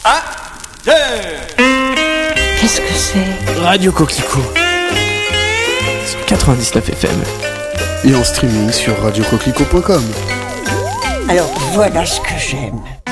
1, 2. Qu'est-ce que c'est ? Radio Coquelicot sur 99 FM. Et en streaming sur radiocoquelicot.com. Alors voilà ce que j'aime.